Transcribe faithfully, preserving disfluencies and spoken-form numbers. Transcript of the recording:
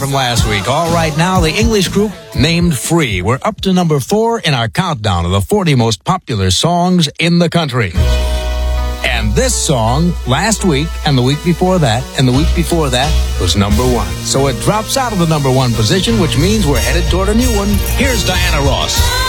from last week. All right, now the English group named Free. We're up to number four in our countdown of the forty most popular songs in the country. And this song, last week, and the week before that, and the week before that, was number one. So it drops out of the number one position, which means we're headed toward a new one. Here's Diana Ross.